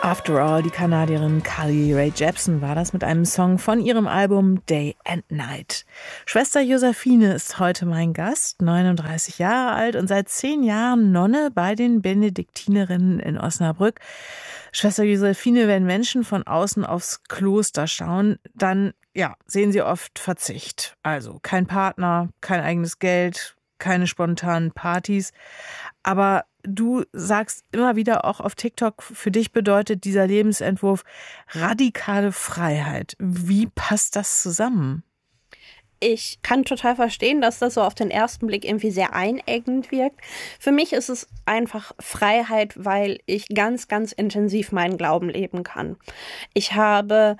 After All, die Kanadierin Carly Rae Jepsen war das mit einem Song von ihrem Album Day and Night. Schwester Josephine ist heute mein Gast, 39 Jahre alt und seit 10 Jahren Nonne bei den Benediktinerinnen in Osnabrück. Schwester Josephine, wenn Menschen von außen aufs Kloster schauen, dann sehen sie oft Verzicht. Also kein Partner, kein eigenes Geld, keine spontanen Partys. Aber du sagst immer wieder auch auf TikTok, für dich bedeutet dieser Lebensentwurf radikale Freiheit. Wie passt das zusammen? Ich kann total verstehen, dass das so auf den ersten Blick irgendwie sehr einengend wirkt. Für mich ist es einfach Freiheit, weil ich ganz, ganz intensiv meinen Glauben leben kann. Ich habe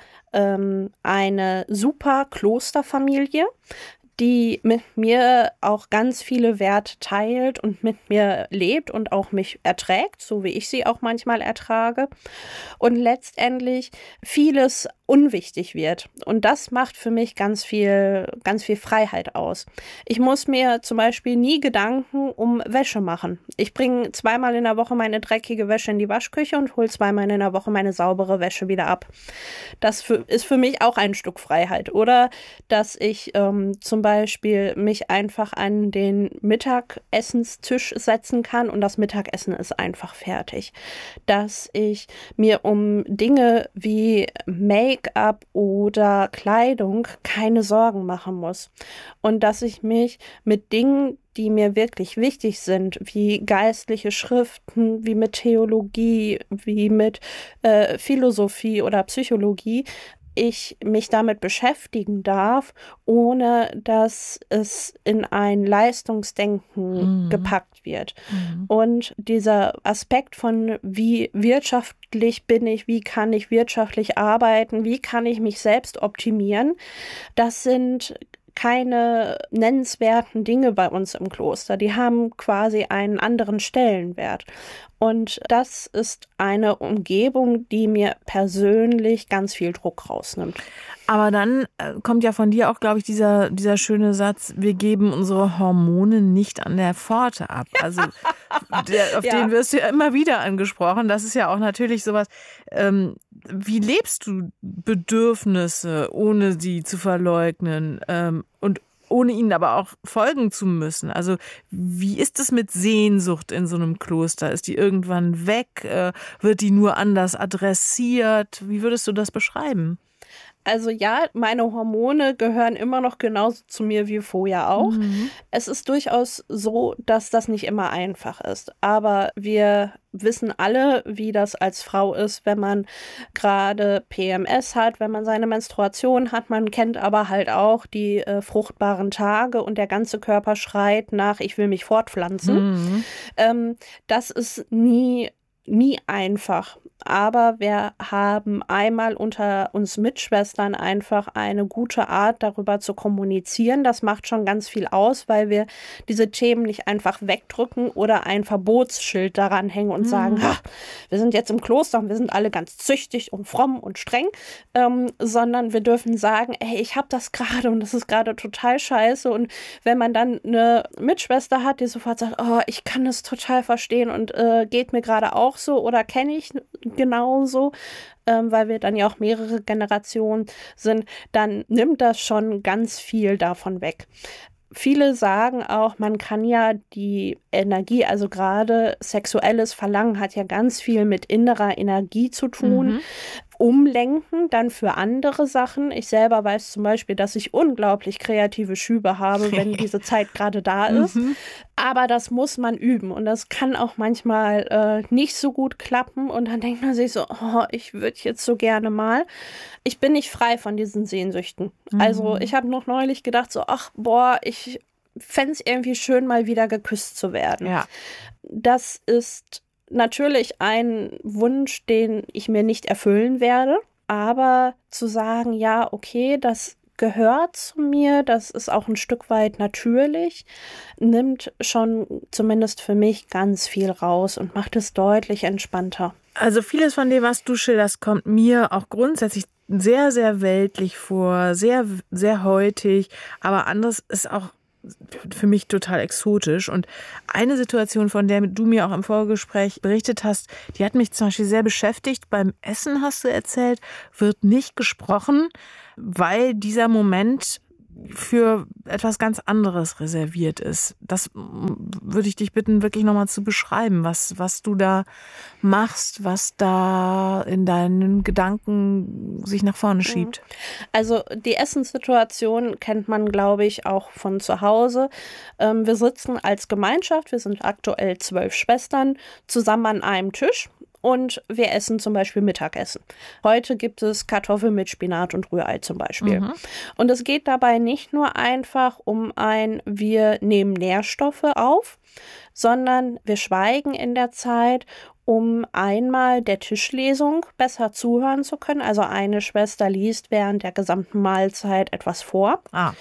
eine super Klosterfamilie, die mit mir auch ganz viele Werte teilt und mit mir lebt und auch mich erträgt, so wie ich sie auch manchmal ertrage. Und letztendlich vieles unwichtig wird. Und das macht für mich ganz viel Freiheit aus. Ich muss mir zum Beispiel nie Gedanken um Wäsche machen. Ich bringe 2-mal in der Woche meine dreckige Wäsche in die Waschküche und hole 2-mal in der Woche meine saubere Wäsche wieder ab. Das ist für mich auch ein Stück Freiheit. Oder dass ich zum Beispiel mich einfach an den Mittagessenstisch setzen kann und das Mittagessen ist einfach fertig. Dass ich mir um Dinge wie Make-up oder Kleidung keine Sorgen machen muss. Und dass ich mich mit Dingen, die mir wirklich wichtig sind, wie geistliche Schriften, wie mit Theologie, wie mit Philosophie oder Psychologie, ich mich damit beschäftigen darf, ohne dass es in ein Leistungsdenken gepackt wird. Und dieser Aspekt von wie wirtschaftlich bin ich, wie kann ich wirtschaftlich arbeiten, wie kann ich mich selbst optimieren, das sind keine nennenswerten Dinge bei uns im Kloster. Die haben quasi einen anderen Stellenwert. Und das ist eine Umgebung, die mir persönlich ganz viel Druck rausnimmt. Aber dann kommt ja von dir auch, glaube ich, dieser schöne Satz, wir geben unsere Hormone nicht an der Pforte ab. Also den wirst du ja immer wieder angesprochen. Das ist ja auch natürlich sowas, wie lebst du Bedürfnisse, ohne sie zu verleugnen und ohne ihnen aber auch folgen zu müssen? Also wie ist es mit Sehnsucht in so einem Kloster? Ist die irgendwann weg? Wird die nur anders adressiert? Wie würdest du das beschreiben? Also ja, meine Hormone gehören immer noch genauso zu mir wie vorher auch. Es ist durchaus so, dass das nicht immer einfach ist. Aber wir wissen alle, wie das als Frau ist, wenn man gerade PMS hat, wenn man seine Menstruation hat. Man kennt aber halt auch die fruchtbaren Tage und der ganze Körper schreit nach, ich will mich fortpflanzen. Das ist nie einfach. Aber wir haben einmal unter uns Mitschwestern einfach eine gute Art, darüber zu kommunizieren. Das macht schon ganz viel aus, weil wir diese Themen nicht einfach wegdrücken oder ein Verbotsschild daran hängen und sagen, wir sind jetzt im Kloster und wir sind alle ganz züchtig und fromm und streng, sondern wir dürfen sagen, hey, ich habe das gerade und das ist gerade total scheiße. Und wenn man dann eine Mitschwester hat, die sofort sagt, oh, ich kann das total verstehen und geht mir gerade auch so oder kenne ich genauso, weil wir dann ja auch mehrere Generationen sind, dann nimmt das schon ganz viel davon weg. Viele sagen auch, man kann ja die Energie, also gerade sexuelles Verlangen hat ja ganz viel mit innerer Energie zu tun, umlenken dann für andere Sachen. Ich selber weiß zum Beispiel, dass ich unglaublich kreative Schübe habe, wenn diese Zeit gerade da ist. Aber das muss man üben und das kann auch manchmal nicht so gut klappen und dann denkt man sich so, oh, ich würde jetzt so gerne mal. Ich bin nicht frei von diesen Sehnsüchten. Also ich habe noch neulich gedacht so, ach boah, ich fände es irgendwie schön, mal wieder geküsst zu werden. Ja. Das ist natürlich ein Wunsch, den ich mir nicht erfüllen werde, aber zu sagen, ja, okay, das gehört zu mir, das ist auch ein Stück weit natürlich, nimmt schon zumindest für mich ganz viel raus und macht es deutlich entspannter. Also vieles von dem, was du schilderst, kommt mir auch grundsätzlich sehr, sehr weltlich vor, sehr, sehr heutig, aber anderes ist auch für mich total exotisch. Und eine Situation, von der du mir auch im Vorgespräch berichtet hast, die hat mich zum Beispiel sehr beschäftigt. Beim Essen, hast du erzählt, wird nicht gesprochen, weil dieser Moment für etwas ganz anderes reserviert ist. Das würde ich dich bitten, wirklich nochmal zu beschreiben, was du da machst, was da in deinen Gedanken sich nach vorne schiebt. Also die Essenssituation kennt man, glaube ich, auch von zu Hause. Wir sitzen als Gemeinschaft, wir sind aktuell 12 Schwestern, zusammen an einem Tisch. Und wir essen zum Beispiel Mittagessen. Heute gibt es Kartoffeln mit Spinat und Rührei zum Beispiel. Und es geht dabei nicht nur einfach um wir nehmen Nährstoffe auf, sondern wir schweigen in der Zeit, um einmal der Tischlesung besser zuhören zu können. Also eine Schwester liest während der gesamten Mahlzeit etwas vor.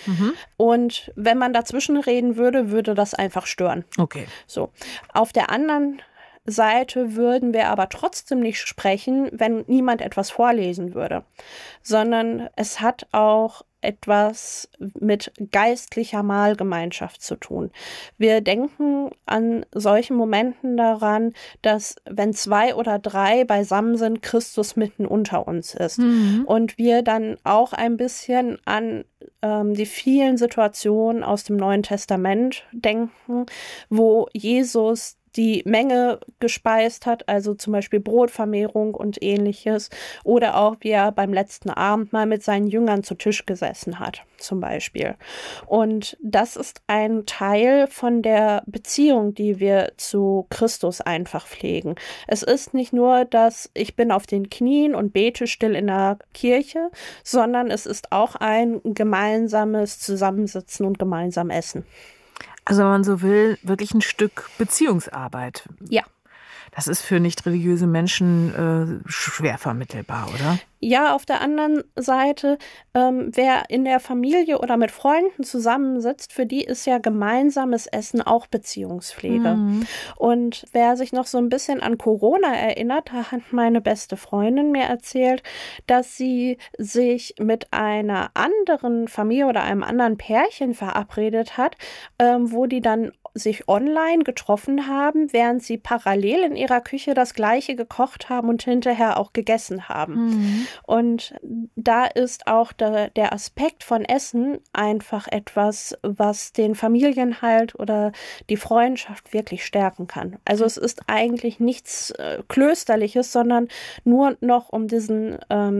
Und wenn man dazwischen reden würde, würde das einfach stören. Okay. So. Auf der anderen Seite würden wir aber trotzdem nicht sprechen, wenn niemand etwas vorlesen würde, sondern es hat auch etwas mit geistlicher Mahlgemeinschaft zu tun. Wir denken an solchen Momenten daran, dass wenn 2 oder 3 beisammen sind, Christus mitten unter uns ist. Und wir dann auch ein bisschen an die vielen Situationen aus dem Neuen Testament denken, wo Jesus die Menge gespeist hat, also zum Beispiel Brotvermehrung und ähnliches, oder auch wie er beim letzten Abendmahl mit seinen Jüngern zu Tisch gesessen hat, zum Beispiel. Und das ist ein Teil von der Beziehung, die wir zu Christus einfach pflegen. Es ist nicht nur, dass ich bin auf den Knien und bete still in der Kirche, sondern es ist auch ein gemeinsames Zusammensitzen und gemeinsam Essen. Also wenn man so will, wirklich ein Stück Beziehungsarbeit. Ja. Das ist für nicht religiöse Menschen schwer vermittelbar, oder? Ja, auf der anderen Seite, wer in der Familie oder mit Freunden zusammensitzt, für die ist ja gemeinsames Essen auch Beziehungspflege. Und wer sich noch so ein bisschen an Corona erinnert, da hat meine beste Freundin mir erzählt, dass sie sich mit einer anderen Familie oder einem anderen Pärchen verabredet hat, wo die dann sich online getroffen haben, während sie parallel in ihrer Küche das Gleiche gekocht haben und hinterher auch gegessen haben. Und da ist auch der Aspekt von Essen einfach etwas, was den Familienhalt oder die Freundschaft wirklich stärken kann. Also es ist eigentlich nichts Klösterliches, sondern nur noch um diesen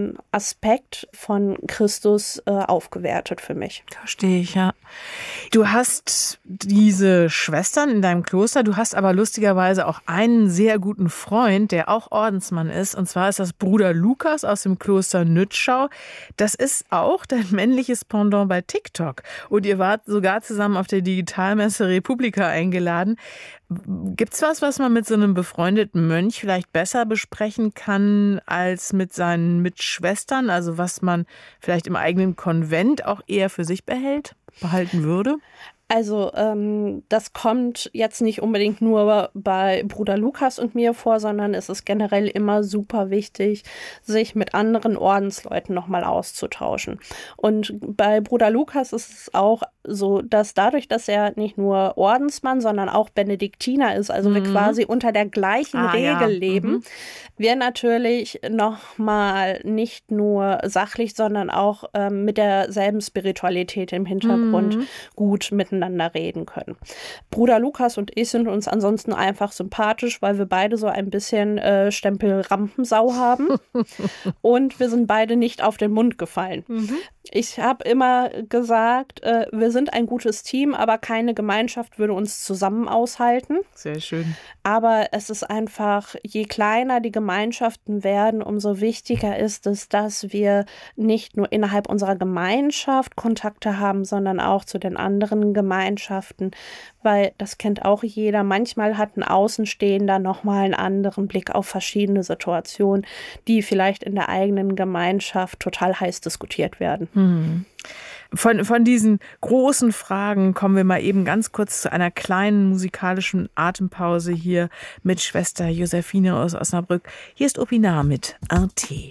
Aspekt von Christus aufgewertet für mich. Verstehe ich, ja. Du hast diese Schwestern in deinem Kloster, du hast aber lustigerweise auch einen sehr guten Freund, der auch Ordensmann ist, und zwar ist das Bruder Lukas aus dem Kloster Nützschau. Das ist auch dein männliches Pendant bei TikTok und ihr wart sogar zusammen auf der Digitalmesse Republika eingeladen. Gibt's was man mit so einem befreundeten Mönch vielleicht besser besprechen kann als mit seinen Mitschwestern? Also was man vielleicht im eigenen Konvent auch eher für sich behalten würde? Also das kommt jetzt nicht unbedingt nur bei Bruder Lukas und mir vor, sondern es ist generell immer super wichtig, sich mit anderen Ordensleuten nochmal auszutauschen. Und bei Bruder Lukas ist es auch so, dass dadurch, dass er nicht nur Ordensmann, sondern auch Benediktiner ist, also wir quasi unter der gleichen Regel leben, wir natürlich nochmal nicht nur sachlich, sondern auch mit derselben Spiritualität im Hintergrund gut miteinander reden können. Bruder Lukas und ich sind uns ansonsten einfach sympathisch, weil wir beide so ein bisschen Stempel Rampensau haben und wir sind beide nicht auf den Mund gefallen. Ich habe immer gesagt, wir sind ein gutes Team, aber keine Gemeinschaft würde uns zusammen aushalten. Sehr schön. Aber es ist einfach, je kleiner die Gemeinschaften werden, umso wichtiger ist es, dass wir nicht nur innerhalb unserer Gemeinschaft Kontakte haben, sondern auch zu den anderen Gemeinschaften, weil das kennt auch jeder. Manchmal hat ein Außenstehender nochmal einen anderen Blick auf verschiedene Situationen, die vielleicht in der eigenen Gemeinschaft total heiß diskutiert werden. Von diesen großen Fragen kommen wir mal eben ganz kurz zu einer kleinen musikalischen Atempause hier mit Schwester Josephine aus Osnabrück. Hier ist Opina mit RT.